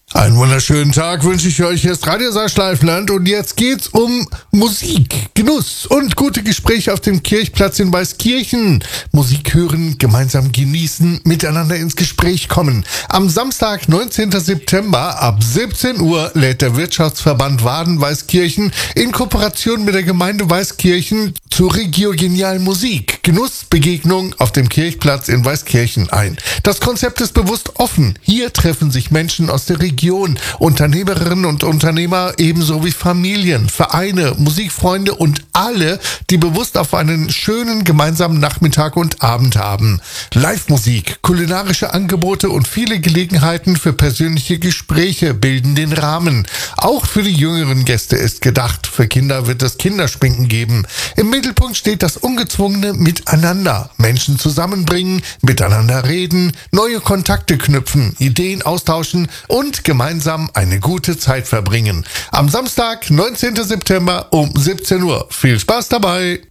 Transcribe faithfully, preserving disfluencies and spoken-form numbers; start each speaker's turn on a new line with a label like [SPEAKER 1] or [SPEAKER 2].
[SPEAKER 1] Einen wunderschönen Tag wünsche ich euch. Hier ist Radio Schleifland und jetzt geht's um Musik, Genuss und gute Gespräche auf dem Kirchplatz in Weißkirchen. Musik hören, gemeinsam genießen, miteinander ins Gespräch kommen. Am Samstag, neunzehnten September ab siebzehn Uhr lädt der Wirtschaftsverband Waden-Weißkirchen in Kooperation mit der Gemeinde Weißkirchen zur regionalen Musik, Genuss, Begegnung auf dem Kirchplatz in Weißkirchen ein. Das Konzept ist bewusst offen. Hier treffen sich Menschen aus der Region, Unternehmerinnen und Unternehmer, ebenso wie Familien, Vereine, Musikfreunde und alle, die bewusst auf einen schönen gemeinsamen Nachmittag und Abend haben. Live-Musik, kulinarische Angebote und viele Gelegenheiten für persönliche Gespräche bilden den Rahmen. Auch für die jüngeren Gäste ist gedacht. Für Kinder wird es Kinderschminken geben. Im Mittelpunkt steht das ungezwungene Miteinander. Menschen zusammenbringen, miteinander reden, neue Kontakte knüpfen, Ideen austauschen und gemeinsam eine gute Zeit verbringen. Am Samstag, neunzehnten September um siebzehn Uhr. Viel Spaß dabei!